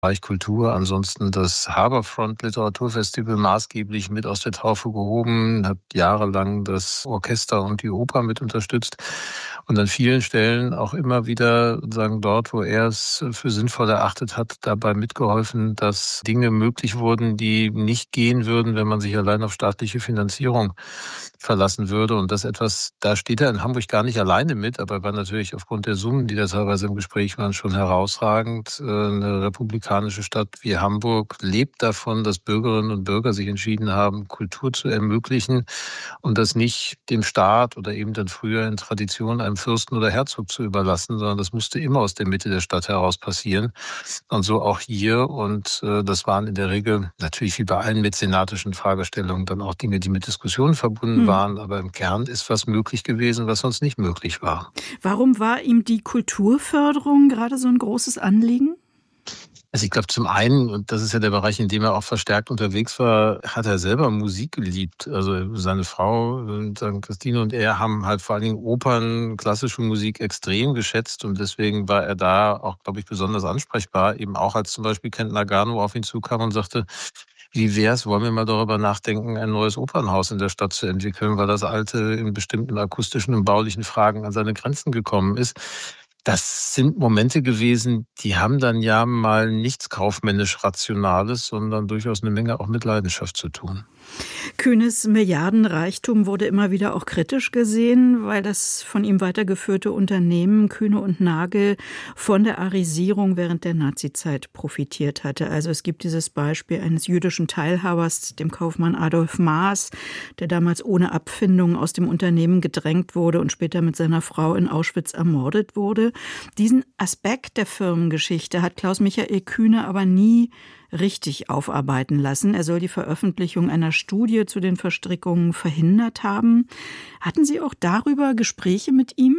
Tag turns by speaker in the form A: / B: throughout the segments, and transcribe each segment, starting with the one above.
A: Bereich Kultur ansonsten das Harbourfront Literaturfestival maßgeblich mit aus der Taufe gehoben, hat jahrelang das Orchester und die Oper mit unterstützt und an vielen Stellen auch immer wieder sozusagen dort, wo er es für sinnvoll erachtet hat, dabei mitgeholfen, dass Dinge möglich wurden, die nicht gehen würden, wenn man sich allein auf staatliche Finanzierung verlassen würde. Und das etwas, da steht er in Hamburg gar nicht alleine mit, aber er war natürlich aufgrund der Summen, die da teilweise im Gespräch waren, schon herausragend. Eine republikanische Stadt wie Hamburg lebt davon, dass Bürgerinnen und Bürger sich entschieden haben, Kultur zu ermöglichen und das nicht dem Staat oder eben dann früher in Tradition einem Fürsten oder Herzog zu überlassen, sondern das musste immer aus der Mitte der Stadt heraus passieren. Und so auch hier. Und das waren in der Regel natürlich wie bei allen mäzenatischen Fragestellungen dann auch Dinge, die mit Diskussionen verbunden waren. Aber im Kern ist was möglich gewesen, was sonst nicht möglich war.
B: Warum war ihm die Kulturförderung gerade so ein großes Anliegen?
A: Also ich glaube zum einen, und das ist ja der Bereich, in dem er auch verstärkt unterwegs war, hat er selber Musik geliebt. Also seine Frau, Christine und er haben halt vor allen Dingen Opern, klassische Musik extrem geschätzt und deswegen war er da auch, glaube ich, besonders ansprechbar. Eben auch als zum Beispiel Kent Nagano auf ihn zukam und sagte, wie wär's, wollen wir mal darüber nachdenken, ein neues Opernhaus in der Stadt zu entwickeln, weil das alte in bestimmten akustischen und baulichen Fragen an seine Grenzen gekommen ist. Das sind Momente gewesen, die haben dann ja mal nichts kaufmännisch Rationales, sondern durchaus eine Menge auch mit Leidenschaft zu tun.
B: Kühnes Milliardenreichtum wurde immer wieder auch kritisch gesehen, weil das von ihm weitergeführte Unternehmen Kühne und Nagel von der Arisierung während der Nazizeit profitiert hatte. Also es gibt dieses Beispiel eines jüdischen Teilhabers, dem Kaufmann Adolf Maas, der damals ohne Abfindung aus dem Unternehmen gedrängt wurde und später mit seiner Frau in Auschwitz ermordet wurde. Diesen Aspekt der Firmengeschichte hat Klaus Michael Kühne aber nie richtig aufarbeiten lassen. Er soll die Veröffentlichung einer Studie zu den Verstrickungen verhindert haben. Hatten Sie auch darüber Gespräche mit ihm?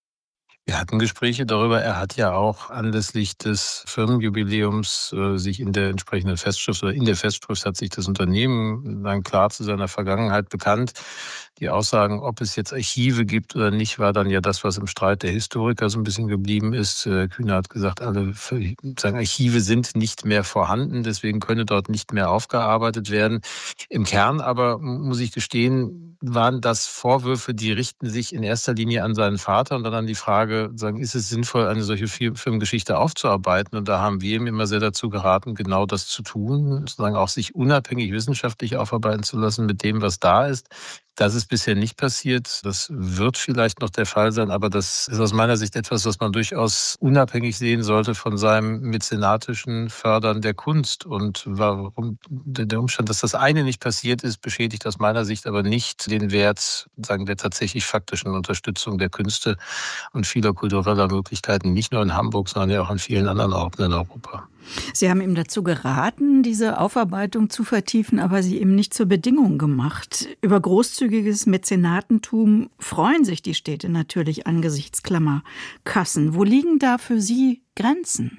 A: Wir hatten Gespräche darüber. Er hat ja auch anlässlich des Firmenjubiläums sich in der entsprechenden Festschrift oder in der Festschrift hat sich das Unternehmen dann klar zu seiner Vergangenheit bekannt. Die Aussagen, ob es jetzt Archive gibt oder nicht, war dann ja das, was im Streit der Historiker so ein bisschen geblieben ist. Kühne hat gesagt, alle Archive sind nicht mehr vorhanden, deswegen könne dort nicht mehr aufgearbeitet werden. Im Kern aber, muss ich gestehen, waren das Vorwürfe, die richten sich in erster Linie an seinen Vater und dann an die Frage, ist es sinnvoll, eine solche Firmengeschichte aufzuarbeiten? Und da haben wir ihm immer sehr dazu geraten, genau das zu tun, auch sich unabhängig wissenschaftlich aufarbeiten zu lassen mit dem, was da ist. Das ist bisher nicht passiert. Das wird vielleicht noch der Fall sein, aber das ist aus meiner Sicht etwas, was man durchaus unabhängig sehen sollte von seinem mäzenatischen Fördern der Kunst. Und warum der Umstand, dass das eine nicht passiert ist, beschädigt aus meiner Sicht aber nicht den Wert, der tatsächlich faktischen Unterstützung der Künste und vieler kultureller Möglichkeiten, nicht nur in Hamburg, sondern ja auch an vielen anderen Orten in Europa.
B: Sie haben ihm dazu geraten, diese Aufarbeitung zu vertiefen, aber sie ihm nicht zur Bedingung gemacht. Über großzügiges Mäzenatentum freuen sich die Städte natürlich angesichts Klammerkassen. Wo liegen da für Sie Grenzen?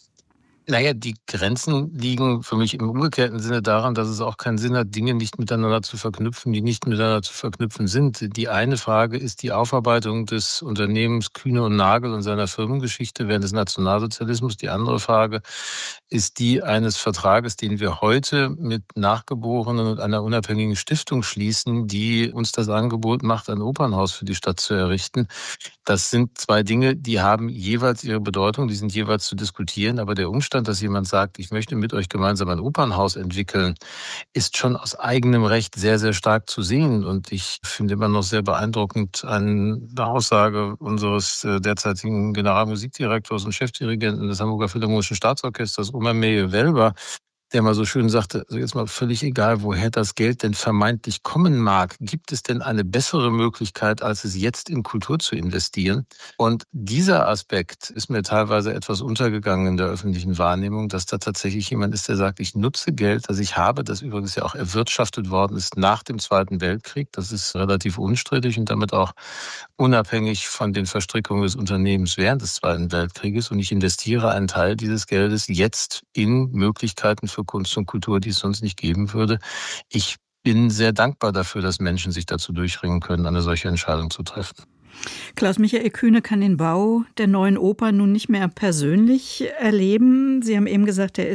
A: Naja, die Grenzen liegen für mich im umgekehrten Sinne daran, dass es auch keinen Sinn hat, Dinge nicht miteinander zu verknüpfen, die nicht miteinander zu verknüpfen sind. Die eine Frage ist die Aufarbeitung des Unternehmens Kühne und Nagel und seiner Firmengeschichte während des Nationalsozialismus. Die andere Frage ist die eines Vertrages, den wir heute mit Nachgeborenen und einer unabhängigen Stiftung schließen, die uns das Angebot macht, ein Opernhaus für die Stadt zu errichten. Das sind zwei Dinge, die haben jeweils ihre Bedeutung, die sind jeweils zu diskutieren, aber der Umstand, dass jemand sagt, ich möchte mit euch gemeinsam ein Opernhaus entwickeln, ist schon aus eigenem Recht sehr, sehr stark zu sehen. Und ich finde immer noch sehr beeindruckend eine Aussage unseres derzeitigen Generalmusikdirektors und Chefdirigenten des Hamburger Philharmonischen Staatsorchesters, Omar Meye-Welber, der mal so schön sagte, also jetzt mal völlig egal, woher das Geld denn vermeintlich kommen mag, gibt es denn eine bessere Möglichkeit, als es jetzt in Kultur zu investieren? Und dieser Aspekt ist mir teilweise etwas untergegangen in der öffentlichen Wahrnehmung, dass da tatsächlich jemand ist, der sagt, ich nutze Geld, das ich habe, das übrigens ja auch erwirtschaftet worden ist nach dem Zweiten Weltkrieg. Das ist relativ unstrittig und damit auch unabhängig von den Verstrickungen des Unternehmens während des Zweiten Weltkrieges. Und ich investiere einen Teil dieses Geldes jetzt in Möglichkeiten für Kunst und Kultur, die es sonst nicht geben würde. Ich bin sehr dankbar dafür, dass Menschen sich dazu durchringen können, eine solche Entscheidung zu treffen.
B: Klaus Michael Kühne kann den Bau der neuen Oper nun nicht mehr persönlich erleben. Sie haben eben gesagt, er